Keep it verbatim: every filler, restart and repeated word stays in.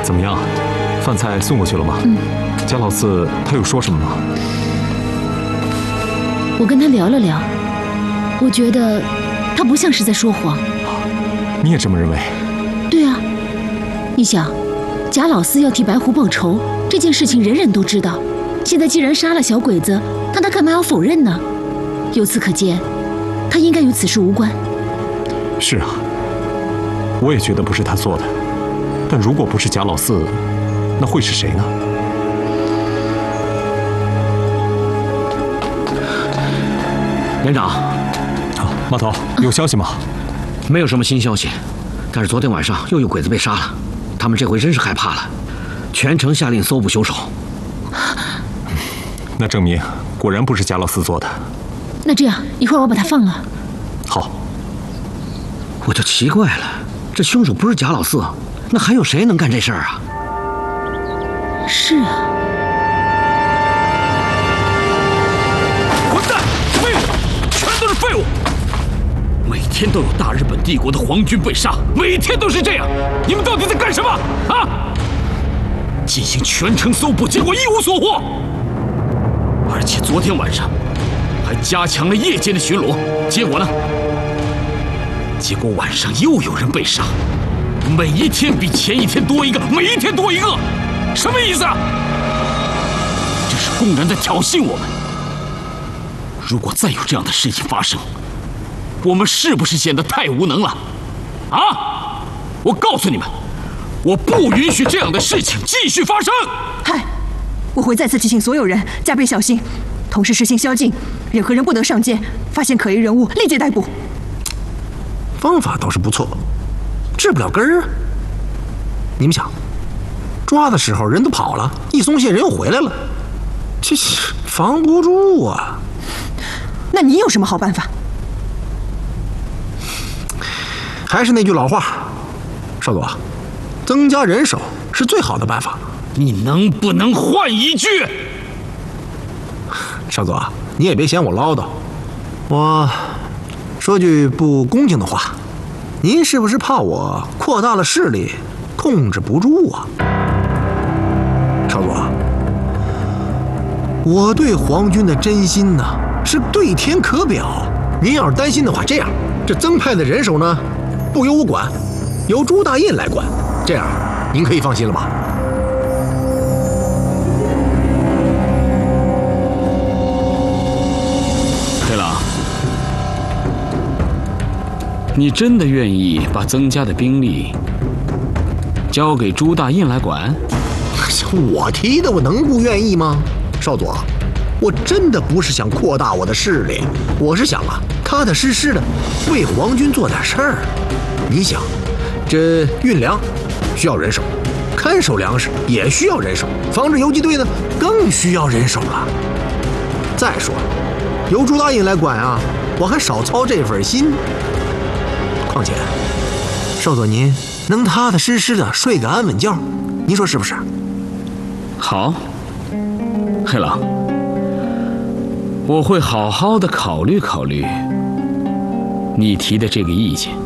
怎么样？饭菜送过去了吗？ 嗯。 贾老四他有说什么吗？ 我跟他聊了聊，我觉得他不像是在说谎。 你也这么认为？ 对啊，你想，贾老四要替白狐报仇这件事情人人都知道，现在既然杀了小鬼子，那他干嘛要否认呢？由此可见，他应该与此事无关。 是啊，我也觉得不是他做的。但如果不是贾老四，那会是谁呢？ 连长， 啊，马头，有消息吗？ 没有什么新消息，但是昨天晚上又有鬼子被杀了，他们这回真是害怕了，全城下令搜捕凶手。 那证明果然不是贾老四做的。 那这样，一会儿我把他放了。 好。 我就奇怪了，这凶手不是贾老四，那还有谁能干这事儿啊？ 是啊。 混蛋，废物，全都是废物！每天都有大日本帝国的皇军被杀，每天都是这样。你们到底在干什么啊？进行全城搜捕，结果一无所获。而且昨天晚上还加强了夜间的巡逻，结果呢？结果晚上又有人被杀，每一天比前一天多一个，每一天多一个，什么意思啊？这是公然在挑衅我们。如果再有这样的事情发生，我们是不是显得太无能了？啊！我告诉你们，我不允许这样的事情继续发生。 嗨，我会再次提醒所有人加倍小心，同时实行宵禁，任何人不得上街，发现可疑人物立即逮捕。 方法倒是不错，治不了根儿啊。你们想，抓的时候人都跑了，一松懈人又回来了，这是防不住啊。 那你有什么好办法？ 还是那句老话，少佐，增加人手是最好的办法。 你能不能换一句？ 少佐，你也别嫌我唠叨，我说句不恭敬的话，您是不是怕我扩大了势力，控制不住啊？少佐，我对皇军的真心呢，是对天可表。您要是担心的话，这样，这增派的人手呢，不由我管，由朱大印来管，这样您可以放心了吧？ 黑狼，你真的愿意把增加的兵力交给朱大印来管？ 我提的，我能不愿意吗？少佐，我真的不是想扩大我的势力，我是想啊，踏踏实实的为皇军做点事儿。你想，这运粮需要人手，看守粮食也需要人手，防治游击队呢更需要人手了。再说了，由朱大印来管啊，我还少操这份心。况且，少佐您能踏踏实实的睡个安稳觉，您说是不是？ 好，黑狼，我会好好的考虑考虑你提的这个意见。